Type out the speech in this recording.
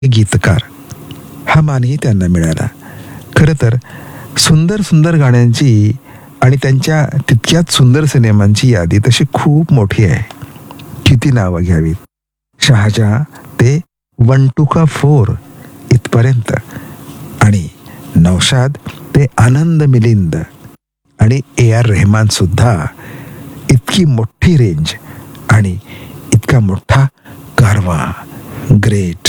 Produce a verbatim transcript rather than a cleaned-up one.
गीतकार हा मानही त्यांना मिळाला. खरं तर सुंदर सुंदर गाण्यांची आणि त्यांच्या तितक्याच सुंदर सिनेमांची यादी तशी खूप मोठी आहे. किती नावं घ्यावीत. शहाजहा ते वन टू का फोर इथपर्यंत, आणि नौशाद ते आनंद मिलिंद आणि ए आर रेहमान सुद्धा. इतकी मोठी रेंज आणि इतका मोठा कारवा. ग्रेट.